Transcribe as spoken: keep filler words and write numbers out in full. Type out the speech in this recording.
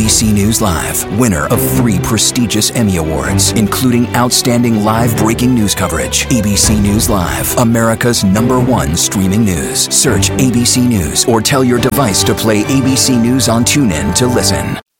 B C News Live, winner of three prestigious Emmy Awards, including Outstanding Live Breaking News Coverage. A B C News Live, America's number one streaming news. Search A B C News or tell your device to play A B C News on TuneIn to listen.